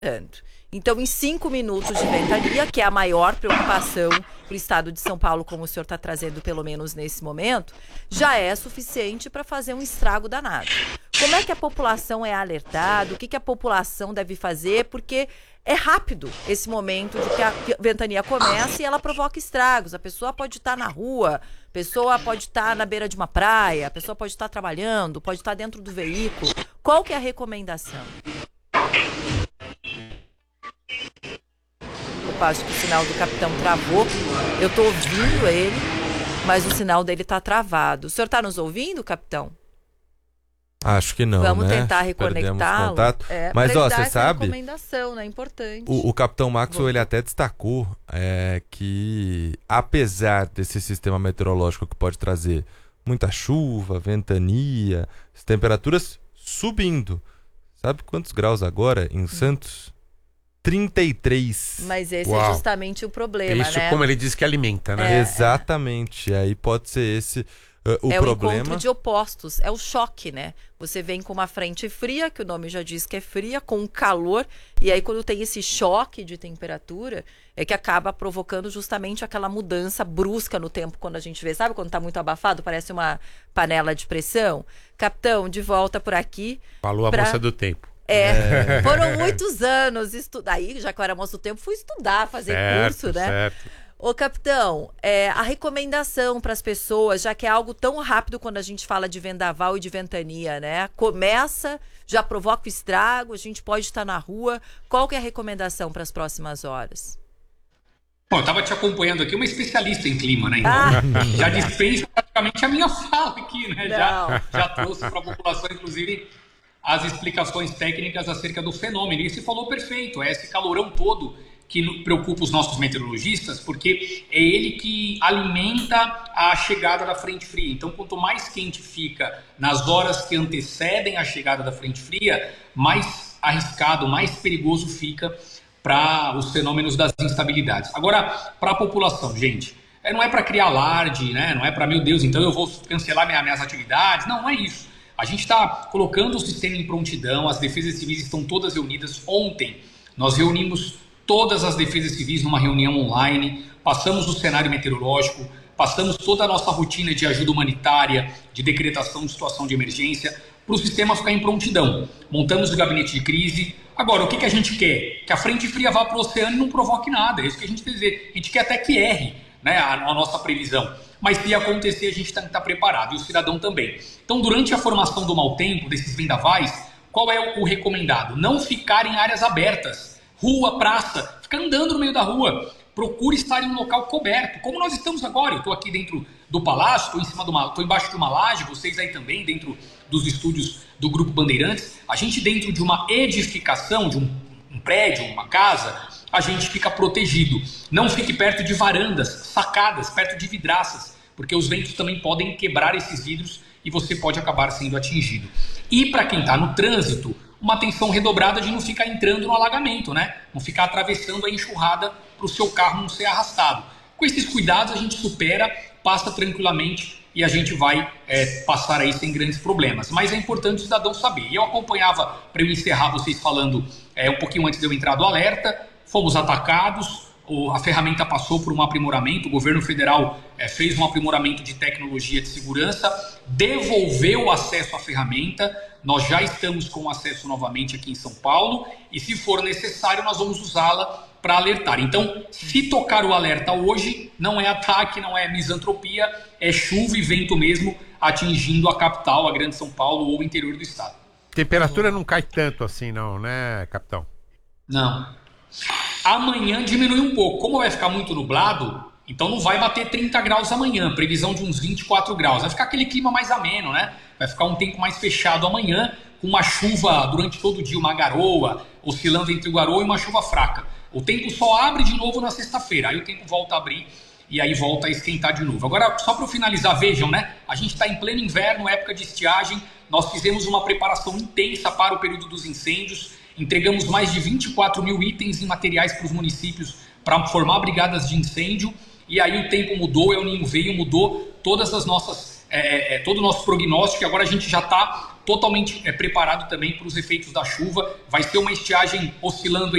Então, em 5 minutos de ventania, que é a maior preocupação para o estado de São Paulo, como o senhor está trazendo, pelo menos nesse momento, já é suficiente para fazer um estrago danado. Como é que a população é alertada? O que a população deve fazer? Porque é rápido esse momento de que a ventania começa e ela provoca estragos. A pessoa pode estar na rua, a pessoa pode estar na beira de uma praia, a pessoa pode estar trabalhando, pode estar dentro do veículo. Qual que é a recomendação? Eu acho que o sinal do capitão travou. Eu estou ouvindo ele, mas o sinal dele está travado. O senhor está nos ouvindo, capitão? Acho que não, Vamos né? tentar reconectá-lo. Mas, você sabe, recomendação, né? Importante. o capitão Maxwell, ele até destacou que, apesar desse sistema meteorológico que pode trazer muita chuva, ventania, as temperaturas subindo. Sabe quantos graus agora em Santos? 33. Mas esse é justamente o problema, isso, né? como ele diz que alimenta, né? Exatamente. Aí pode ser esse o problema. É o encontro de opostos, é o choque, né? Você vem com uma frente fria, que o nome já diz que é fria, com um calor, e aí quando tem esse choque de temperatura, é que acaba provocando justamente aquela mudança brusca no tempo, quando a gente vê, sabe quando tá muito abafado, parece uma panela de pressão? Capitão, de volta por aqui. Falou a moça do tempo. Foram muitos anos estudar. Aí, já que eu era moça do tempo, fui estudar, fazer curso, né? Certo. Ô, capitão, a recomendação para as pessoas, já que é algo tão rápido quando a gente fala de vendaval e de ventania, né? Começa, já provoca o estrago, a gente pode estar na rua. Qual que é a recomendação para as próximas horas? Bom, eu estava te acompanhando aqui, uma especialista em clima, né? Então, já dispensa praticamente a minha fala aqui, né? Já trouxe para a população, inclusive, as explicações técnicas acerca do fenômeno. E você falou perfeito, é esse calorão todo que preocupa os nossos meteorologistas, porque é ele que alimenta a chegada da frente fria. Então, quanto mais quente fica nas horas que antecedem a chegada da frente fria, mais arriscado, mais perigoso fica para os fenômenos das instabilidades. Agora, para a população, gente, não é para criar alarde, né? Não é para, meu Deus, então eu vou cancelar minhas atividades. Não é isso. A gente está colocando o sistema em prontidão, as defesas civis estão todas reunidas. Ontem, nós reunimos todas as defesas civis numa reunião online, passamos o cenário meteorológico, passamos toda a nossa rotina de ajuda humanitária, de decretação de situação de emergência, para o sistema ficar em prontidão. Montamos o gabinete de crise. Agora, o que a gente quer? Que a frente fria vá para o oceano e não provoque nada. É isso que a gente quer dizer. A gente quer até que erre, né, a nossa previsão. Mas se acontecer, a gente tem que estar preparado, e o cidadão também. Então, durante a formação do mau tempo, desses vendavais, qual é o recomendado? Não ficar em áreas abertas. Rua, praça, fica andando no meio da rua, procure estar em um local coberto, como nós estamos agora. Eu estou aqui dentro do palácio, estou embaixo de uma laje, vocês aí também, dentro dos estúdios do Grupo Bandeirantes. A gente dentro de uma edificação, de um prédio, uma casa, a gente fica protegido. Não fique perto de varandas, sacadas, perto de vidraças, porque os ventos também podem quebrar esses vidros e você pode acabar sendo atingido. E para quem está no trânsito, uma atenção redobrada de não ficar entrando no alagamento, né? Não ficar atravessando a enxurrada para o seu carro não ser arrastado. Com esses cuidados a gente supera, passa tranquilamente e a gente vai passar aí sem grandes problemas. Mas é importante o cidadão saber. E eu acompanhava, para eu encerrar vocês falando um pouquinho antes de eu entrar do alerta, fomos atacados, a ferramenta passou por um aprimoramento, o governo federal fez um aprimoramento de tecnologia de segurança, devolveu o acesso à ferramenta, nós já estamos com acesso novamente aqui em São Paulo e se for necessário nós vamos usá-la para alertar. Então, se tocar o alerta hoje, não é ataque, não é misantropia, é chuva e vento mesmo atingindo a capital, a grande São Paulo ou o interior do estado. Temperatura não cai tanto assim não, né, capitão? Não. Amanhã diminui um pouco. Como vai ficar muito nublado, então não vai bater 30 graus amanhã, previsão de uns 24 graus. Vai ficar aquele clima mais ameno, né? Vai ficar um tempo mais fechado amanhã, com uma chuva durante todo o dia, uma garoa, oscilando entre o garoa e uma chuva fraca. O tempo só abre de novo na sexta-feira, aí o tempo volta a abrir e aí volta a esquentar de novo. Agora, só para finalizar, vejam, né? A gente está em pleno inverno, época de estiagem, nós fizemos uma preparação intensa para o período dos incêndios, entregamos mais de 24 mil itens e materiais para os municípios para formar brigadas de incêndio, e aí o tempo mudou, o El Niño veio, mudou todas as nossas, todo o nosso prognóstico, e agora a gente já está totalmente preparado também para os efeitos da chuva. Vai ser uma estiagem oscilando